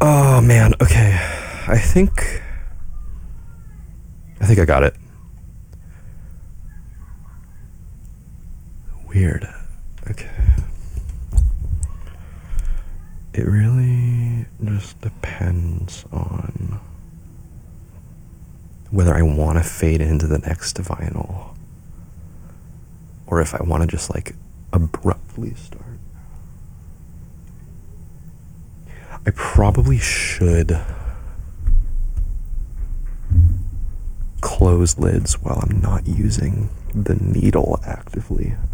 Oh man, okay. I think I got it. Weird. Okay. It really just depends on whether I want to fade into the next vinyl or if I want to just like abruptly start. I probably should close lids while I'm not using the needle actively.